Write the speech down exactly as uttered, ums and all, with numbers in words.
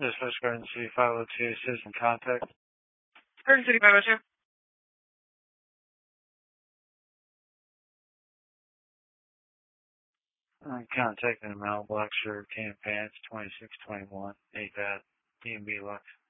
This is Garden City five oh two, citizen contact. Garden City five oh two. I'm contacting the Mount Black Shirt Can Pants twenty-six twenty-one, eight at D and B Lux.